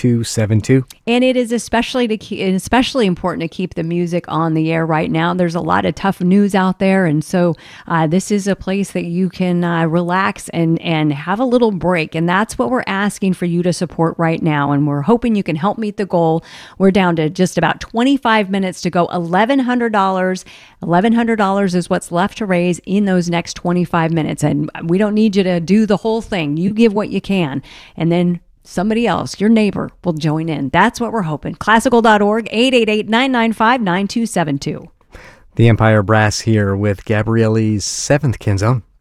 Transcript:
9272. And it is especially important to keep the music on the air right now. There's a lot of tough news out there, and so this is a place that you can relax and have a little break. And that's what we're asking for you to support right now. And we're hoping you can help meet the goal. We're down to just about 25 minutes to go. $1,100. $1,100 is what's left to raise in those next 25 minutes. And we don't need you to do the whole thing. You give what you can, and then somebody else, your neighbor, will join in. That's what we're hoping. Classical.org, 888-995-9272. The Empire Brass here with Gabrielle's 7th Kinzone.